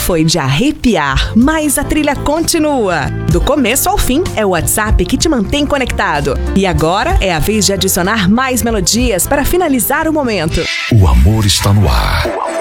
foi de arrepiar, mas a trilha continua. Do começo ao fim, é o WhatsApp que te mantém conectado. E agora é a vez de adicionar mais melodias para finalizar o momento. O amor está no ar.